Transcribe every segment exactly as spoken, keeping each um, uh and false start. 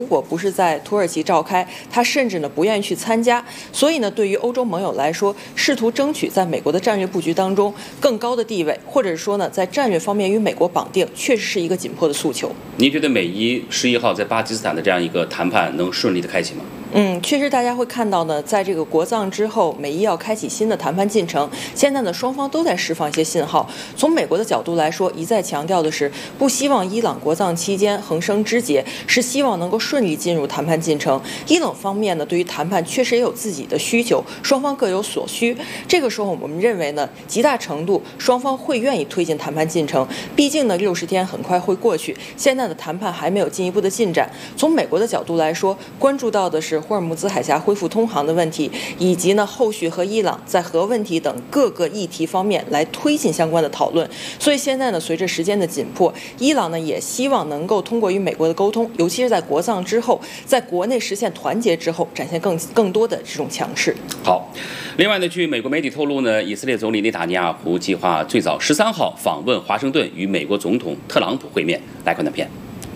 如果不是在土耳其召开，他甚至呢不愿意去参加。所以呢，对于欧洲盟友来说，试图争取在美国的战略布局当中更高的地位，或者说呢，在战略方面与美国绑定，确实是一个紧迫的诉求。 您觉得美伊十一号在巴基斯坦的这样一个谈判能顺利的开启吗？ 嗯，确实，大家会看到呢，在这个国葬之后，美伊要开启新的谈判进程。现在呢，双方都在释放一些信号。从美国的角度来说，一再强调的是不希望伊朗国葬期间横生枝节，是希望能够顺利进入谈判进程。伊朗方面呢，对于谈判确实也有自己的需求，双方各有所需。这个时候，我们认为呢，极大程度双方会愿意推进谈判进程。毕竟呢，六十天很快会过去，现在的谈判还没有进一步的进展。从美国的角度来说，关注到的是霍尔木兹海峡恢复通航的问题，以及呢后续和伊朗在核问题等各个议题方面来推进相关的讨论。所以现在呢，随着时间的紧迫，伊朗呢也希望能够通过与美国的沟通，尤其是在国葬之后，在国内实现团结之后，展现更更多的这种强势。 好，另外呢，据美国媒体透露呢，以色列总理内塔尼亚胡计划最早十三号访问华盛顿，与美国总统特朗普会面。来看短片。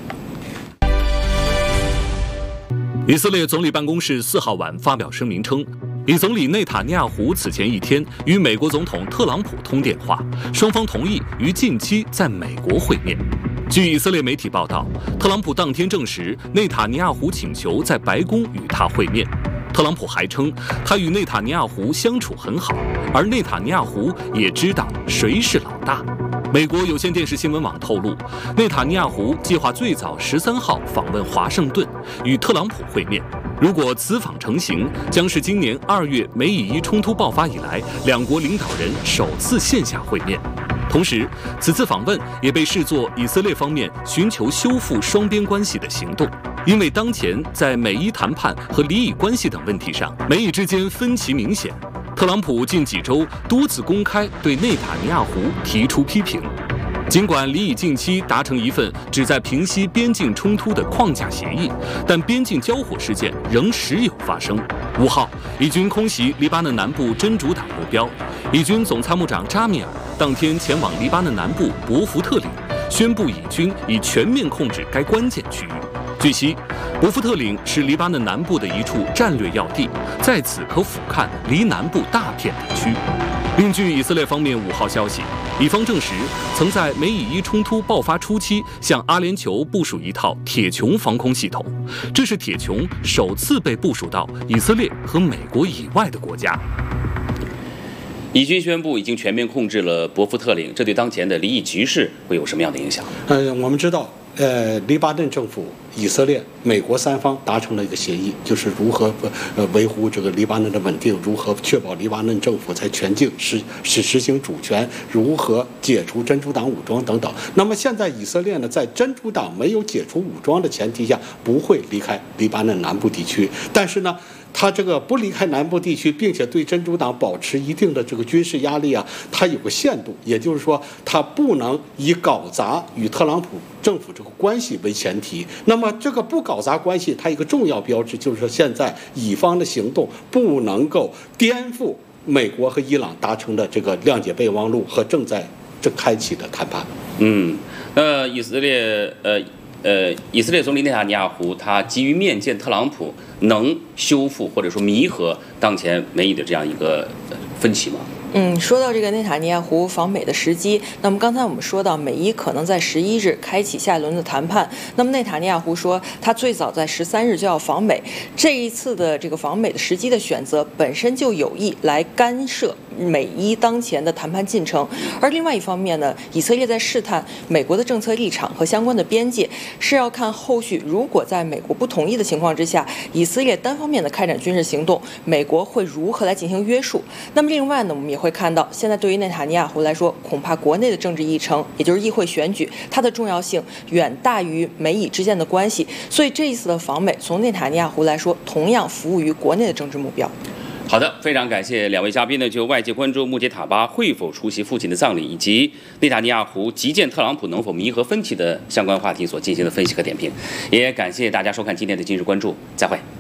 以色列总理办公室四号晚发表声明称，以总理内塔尼亚胡此前一天与美国总统特朗普通电话，双方同意于近期在美国会面。据以色列媒体报道，特朗普当天证实内塔尼亚胡请求在白宫与他会面。特朗普还称，他与内塔尼亚胡相处很好，而内塔尼亚胡也知道谁是老大。美国有线电视新闻网透露，内塔尼亚胡计划最早十三号访问华盛顿，与特朗普会面。如果此访成行，将是今年二月美以伊冲突爆发以来，两国领导人首次线下会面。同时，此次访问也被视作以色列方面寻求修复双边关系的行动，因为当前在美伊谈判和离以关系等问题上，美以之间分歧明显。特朗普近几周多次公开对内塔尼亚胡提出批评。尽管离以近期达成一份旨在平息边境冲突的框架协议，但边境交火事件仍时有发生。五号，以军空袭黎巴嫩南部真主党目标，以军总参谋长扎米尔当天前往黎巴嫩南部博福特岭，宣布以军已全面控制该关键区域。据悉，博福特岭是黎巴嫩南部的一处战略要地，在此可俯瞰黎南部大片地区。另据以色列方面五号消息，以方证实曾在美以伊冲突爆发初期向阿联酋部署一套铁穹防空系统，这是铁穹首次被部署到以色列和美国以外的国家。 以军宣布已经全面控制了博福特岭，这对当前的离以局势会有什么样的影响？ 呃，我们知道。呃，黎巴嫩政府、以色列、美国三方达成了一个协议，就是如何呃维护这个黎巴嫩的稳定，如何确保黎巴嫩政府在全境实实实行主权，如何解除真主党武装等等。那么现在以色列呢，在真主党没有解除武装的前提下，不会离开黎巴嫩南部地区，但是呢。他这个不离开南部地区，并且对真主党保持一定的这个军事压力啊，它有个限度，也就是说，它不能以搞砸与特朗普政府这个关系为前提。那么，这个不搞砸关系，它一个重要标志就是说，现在以方的行动不能够颠覆美国和伊朗达成的这个谅解备忘录和正在正开启的谈判。 嗯，那以色列呃。呃，以色列总理内塔尼亚胡他急于面见特朗普，能修复或者说弥合当前美以的这样一个分歧吗？ 嗯，说到这个内塔尼亚胡访美的时机，那么刚才我们说到美伊可能在十一日开启下一轮的谈判。那么内塔尼亚胡说，他最早在十三日就要访美。这一次的这个访美的时机的选择，本身就有意来干涉美伊当前的谈判进程。而另外一方面呢，以色列在试探美国的政策立场和相关的边界，是要看后续如果在美国不同意的情况之下，以色列单方面的开展军事行动，美国会如何来进行约束。那么另外呢，我们也会会看到，现在对于内塔尼亚胡来说，恐怕国内的政治议程，也就是议会选举，它的重要性远大于美以之间的关系。所以这一次的访美，从内塔尼亚胡来说，同样服务于国内的政治目标。 好的，非常感谢两位嘉宾呢，就外界关注穆杰塔巴会否出席父亲的葬礼，以及内塔尼亚胡急见特朗普能否弥合分歧的相关话题所进行的分析和点评。也感谢大家收看今天的今日关注，再会。